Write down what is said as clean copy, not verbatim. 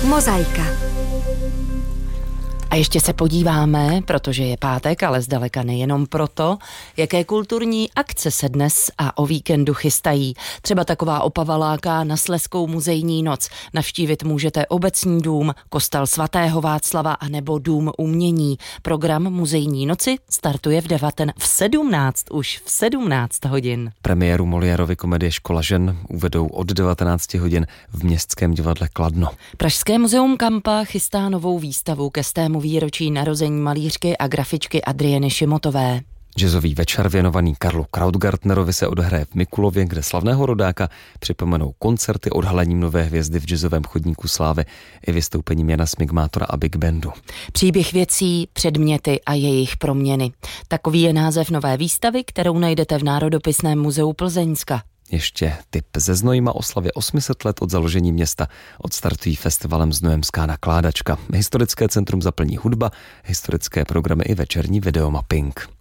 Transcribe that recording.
Mozaika. A ještě se podíváme, protože je pátek, ale zdaleka nejenom proto, jaké kulturní akce se dnes a o víkendu chystají. Třeba taková Opava láká na Slezskou muzejní noc. Navštívit můžete Obecní dům, kostel svatého Václava a nebo Dům umění. Program muzejní noci startuje v 17 hodin. Premiéru Moliérovy komedie Škola žen uvedou od 19 hodin v Městském divadle Kladno. Pražské muzeum Kampa chystá novou výstavu ke 100. výročí narození malířky a grafičky Adrieny Šimotové. Jazzový večer věnovaný Karlu Krautgartnerovi se odehraje v Mikulově, kde slavného rodáka připomenou koncerty odhalením nové hvězdy v jazzovém chodníku slávy i vystoupením Jana Smigmátora a Big Bandu. Příběh věcí, předměty a jejich proměny. Takový je název nové výstavy, kterou najdete v Národopisném muzeu Plzeňska. Ještě tip ze Znojma oslavě 800 let od založení města odstartují festivalem Znojemská nakládačka. Historické centrum zaplní hudba, historické programy i večerní videomapping.